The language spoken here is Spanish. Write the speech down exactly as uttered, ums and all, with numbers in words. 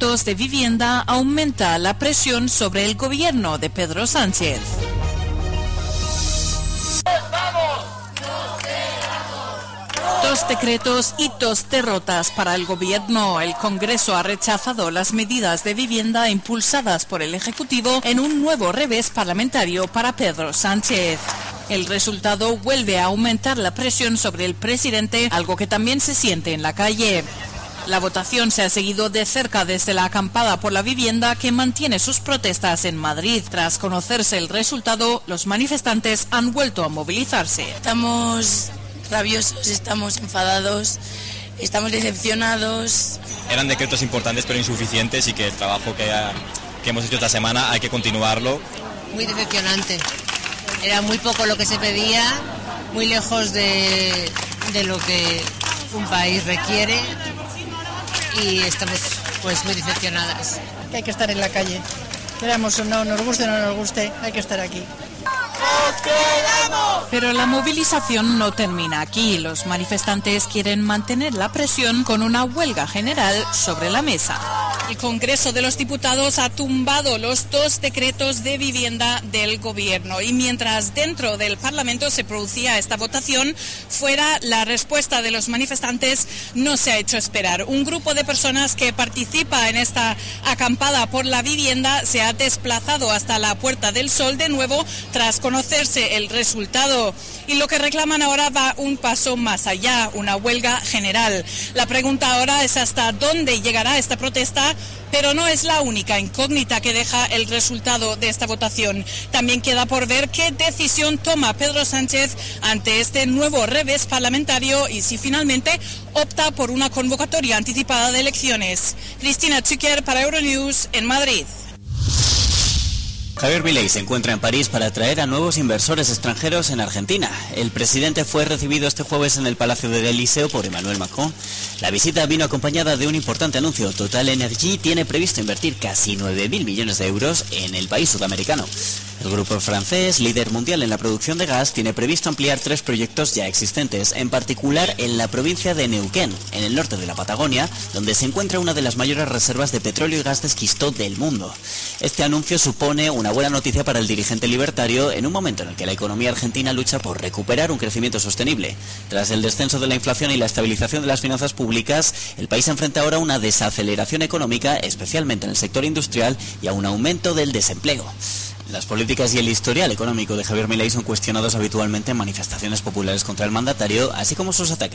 decretos de vivienda aumenta la presión sobre el gobierno de Pedro Sánchez. Dos decretos y dos derrotas para el gobierno. El Congreso ha rechazado las medidas de vivienda impulsadas por el Ejecutivo en un nuevo revés parlamentario para Pedro Sánchez. El resultado vuelve a aumentar la presión sobre el presidente, algo que también se siente en la calle. La votación se ha seguido de cerca desde la acampada por la vivienda que mantiene sus protestas en Madrid. Tras conocerse el resultado, los manifestantes han vuelto a movilizarse. Estamos rabiosos, estamos enfadados, estamos decepcionados. Eran decretos importantes pero insuficientes y que el trabajo que, ha, que hemos hecho esta semana hay que continuarlo. Muy decepcionante. Era muy poco lo que se pedía, muy lejos de, de lo que un país requiere y estamos pues muy decepcionadas. Que hay que estar en la calle, queramos o no, nos guste o no nos guste, hay que estar aquí. Pero la movilización no termina aquí. Los manifestantes quieren mantener la presión con una huelga general sobre la mesa. El Congreso de los Diputados ha tumbado los dos decretos de vivienda del Gobierno y mientras dentro del Parlamento se producía esta votación, fuera la respuesta de los manifestantes no se ha hecho esperar. Un grupo de personas que participa en esta acampada por la vivienda se ha desplazado hasta la Puerta del Sol de nuevo tras conocerse el resultado y lo que reclaman ahora va un paso más allá, una huelga general. La pregunta ahora es hasta dónde llegará esta protesta, pero no es la única incógnita que deja el resultado de esta votación. También queda por ver qué decisión toma Pedro Sánchez ante este nuevo revés parlamentario y si finalmente opta por una convocatoria anticipada de elecciones. Cristina Txuker para Euronews en Madrid. Javier Milei se encuentra en París para atraer a nuevos inversores extranjeros en Argentina. El presidente fue recibido este jueves en el Palacio del Elíseo por Emmanuel Macron. La visita vino acompañada de un importante anuncio. Total Energy tiene previsto invertir casi nueve mil millones de euros en el país sudamericano. El grupo francés, líder mundial en la producción de gas, tiene previsto ampliar tres proyectos ya existentes, en particular en la provincia de Neuquén, en el norte de la Patagonia, donde se encuentra una de las mayores reservas de petróleo y gas de esquisto del mundo. Este anuncio supone una buena noticia para el dirigente libertario en un momento en el que la economía argentina lucha por recuperar un crecimiento sostenible. Tras el descenso de la inflación y la estabilización de las finanzas públicas, el país enfrenta ahora una desaceleración económica, especialmente en el sector industrial, y a un aumento del desempleo. Las políticas y el historial económico de Javier Milei son cuestionados habitualmente en manifestaciones populares contra el mandatario, así como sus ataques